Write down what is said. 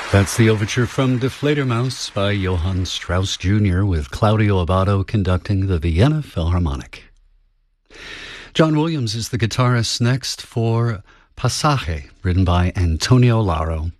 That's the overture from Die Fledermaus by Johann Strauss Jr. with Claudio Abbado conducting the Vienna Philharmonic. John Williams is the guitarist next for Passage, written by Antonio Lauro.